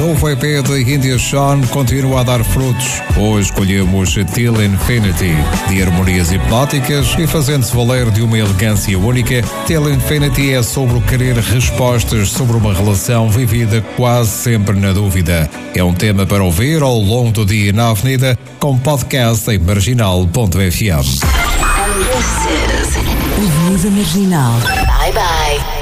novo EP de India Sean continua a dar frutos. Hoje escolhemos Till Infinity, de harmonias hipnóticas e fazendo-se valer de uma elegância única. Till Infinity é sobre o querer respostas sobre uma relação vivida quase sempre na dúvida. É um tema para ouvir ao longo do dia na Avenida, com podcast em marginal.fm. Avenida Marginal. Bye bye.